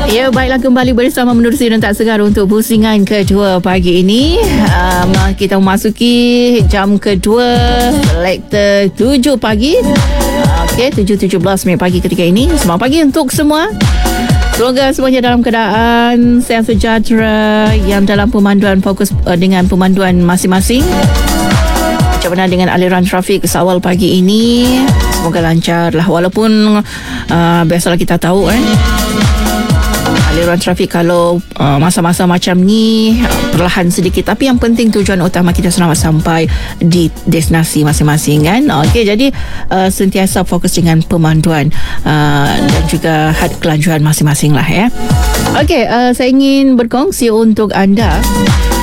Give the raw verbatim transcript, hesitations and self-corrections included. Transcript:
Ya, baiklah, kembali bersama menerusi Rentak Segar untuk pusingan kedua pagi ini. um, Kita memasuki jam kedua Selektor tujuh pagi. Okey, tujuh tujuh belas minit pagi ketika ini. Selamat pagi untuk semua. Semoga semuanya dalam keadaan sehat sejahtera, yang dalam pemanduan fokus uh, dengan pemanduan masing-masing. Macam mana dengan aliran trafik seawal pagi ini? Semoga lancar lah. Walaupun uh, biasalah kita tahu eh aliran trafik kalau uh, masa-masa macam ni uh, perlahan sedikit, tapi yang penting tujuan utama kita selamat sampai di destinasi masing-masing kan. Okey, jadi uh, sentiasa fokus dengan pemanduan uh, dan juga had kelanjuran masing-masing lah ya. Okey, uh, saya ingin berkongsi untuk anda